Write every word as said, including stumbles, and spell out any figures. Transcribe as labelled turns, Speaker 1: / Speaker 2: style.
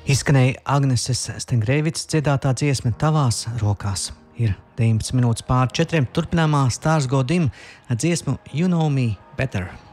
Speaker 1: Izskanēja Agneses Stengrēvicas dziedātā dziesma Tavās rokās. Ir deviņpadsmit minūtes pār četriem. Turpināmā Stars Go Dim ar dziesmu You Know Me Better.